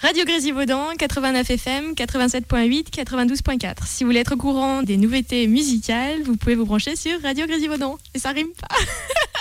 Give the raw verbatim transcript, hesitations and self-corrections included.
Radio Grésivaudan, quatre-vingt-neuf F M, quatre-vingt-sept virgule huit, quatre-vingt-douze virgule quatre. Si vous voulez être au courant des nouveautés musicales, vous pouvez vous brancher sur Radio Grésivaudan. Et ça rime pas.